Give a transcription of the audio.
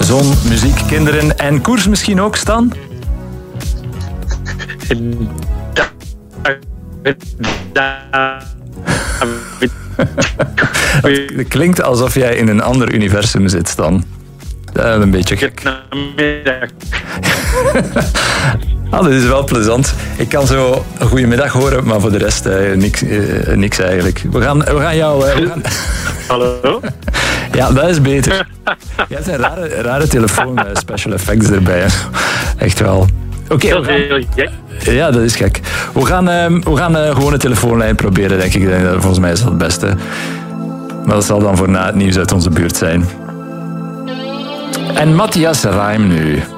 Zon, muziek, kinderen en koers misschien ook, Stan? Het klinkt alsof jij in een ander universum zit, Stan. Een beetje gek. Dat is wel plezant. Ik kan zo een goeiemiddag horen, maar voor de rest niks eigenlijk. We gaan jou... Hallo? Ja, dat is beter. Je hebt een rare telefoon met special effects erbij. Echt wel. Oké, ja, dat is gek. We gaan gewoon een telefoonlijn proberen, denk ik. Volgens mij is dat het beste. Maar dat zal dan voor na het nieuws uit onze buurt zijn. En Matthias Reim nu.